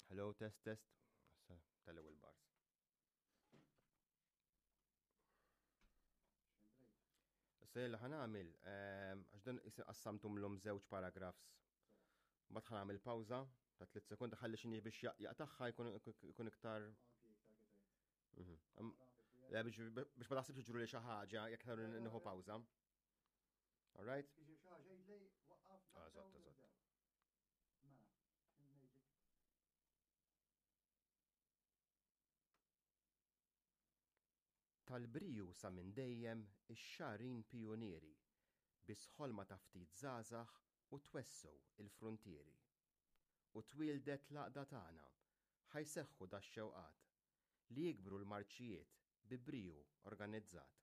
Hello, test, test. Tal-ewwel bars. Issa jella ħanamil, għax dan qassamtum l-lum żewġ paragrafs. Bat ħanamil pawza ta' 3 sekondi ħalli xini biex jaqtaħħa jkun iktar. Biex ma taħsibx ġuru li xi ħaġa jekk nieħu pawza. All right? Eżatt, eżatt. Tal-briju sa minn dejjem ix-xarin pionieri bisħolma ta' ftit żgħażagħ u twessew il-fruntieri. U twildet l-għaqda tagħna ħajseħħu dax-xewqat li jikbru l-marċijiet bi briju organizzat.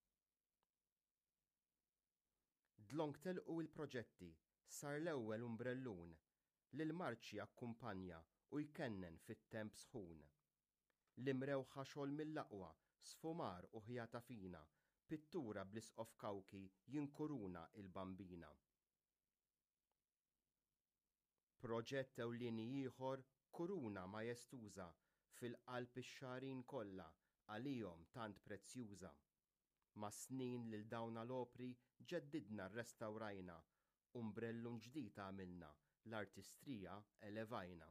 Dlong telqu l-proġetti sar l-ewwel umbrellun li l-marċi akkumpanja u jkennen fit-temp sħun. L-imrewħa xogħol mill-aqwa sfumar u ħjata fina, pittura bl-isqof kawki jinkuruna il-bambina. Proġett ewlieni ieħor kuruna majestuża fil-qalb ix-xarin kollha għalihom tant prezzjuża. Ma' snin lil dawn l-opri ġeddidna rrestawrajna, umbrellun ġdid għamilna, l-artistrija elevajna.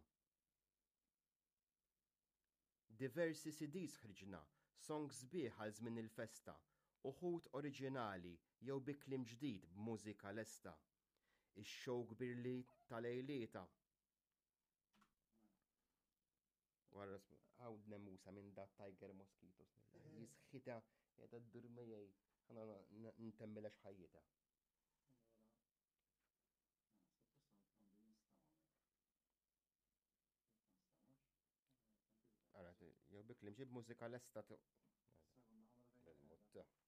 Diversi CDs ħriġna, songs sbieħ għal żmien il-festa, uħud oriġinali jew bi kliem ġdid b'mużika lesta. Ix-show kbir li tal-lejlieta. Wara għawd nemusa minn dat Tiger Mosquitoes. Jisħita qiegħda ddur mejjej ħana ntemmilha x'ħajjita. Għara, jew bi kliem ġib mużika lesta.